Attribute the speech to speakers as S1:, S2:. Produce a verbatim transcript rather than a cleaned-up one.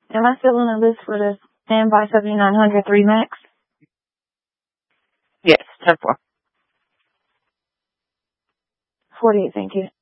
S1: Am I still on the list for the standby seventy-nine hundred three max?
S2: Yes, ten four.
S1: forty-eight, thank you.